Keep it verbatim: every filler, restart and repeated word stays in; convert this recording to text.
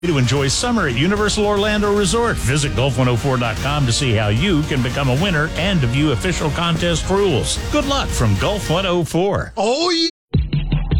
To enjoy summer at Universal Orlando Resort. Visit Golf one oh four dot com to see how you can become a winner and to view official contest rules. Good luck from Golf one oh four. Oh, yeah.